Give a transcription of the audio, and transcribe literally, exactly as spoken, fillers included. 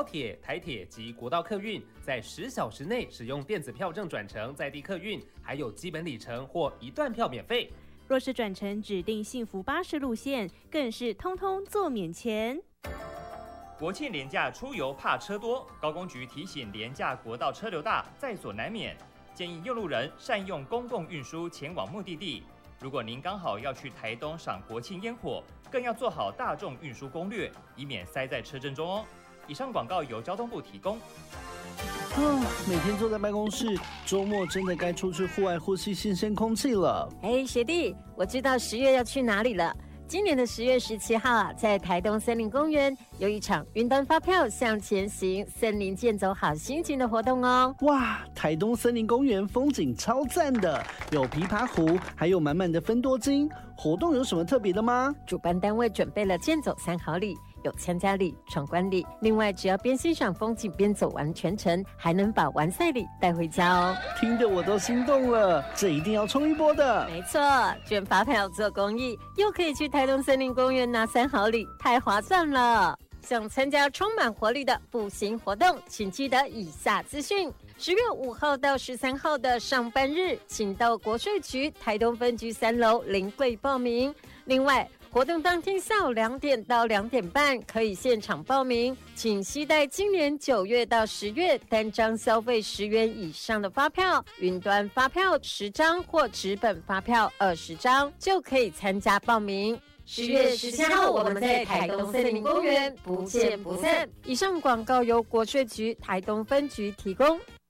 高铁、台铁及国道客运，在十小时内使用电子票证转乘在地客运，还有基本里程或一段票免费。 若是转乘指定幸福巴士路线，更是通通坐免钱。 国庆连假出游怕车多，高公局提醒连假国道车流大，在所难免，建议用路人善用公共运输前往目的地。如果您刚好要去台东赏国庆烟火，更要做好大众运输攻略，以免塞在车阵中哦。以上广告由交通部提供。 啊，每天坐在办公室，周末真的该出去户外呼吸新鲜空气了。 哎，学弟，我知道十月要去哪里了。今年的十月十七号啊，在台东森林公园有一场云端发票向前行森林健走好心情的活动哦。 哇，台东森林公园风景超赞的，有琵琶湖，还有满满的芬多精。活动有什么特别的吗？ 主办单位准备了健走三好礼，有参加礼、闯关礼，另外只要边欣赏风景边走完全程，还能把完赛礼带回家哦。 听得我都心动了，这一定要冲一波的。 没错，捐发票做公益，又可以去台东森林公园拿三好礼，太划算了。想参加充满活力的步行活动，请记得以下资讯：十月五号到十三号的上班日，请到国税局台东分局三楼临柜报名。另外，活动当天下午两点到两点半可以现场报名，请携带今年九月到十月单张消费十元以上的发票、云端发票十张或纸本发票二十张，就可以参加报名。十月十七号，我们在台东森林公园不见不散。以上广告由国税局台东分局提供。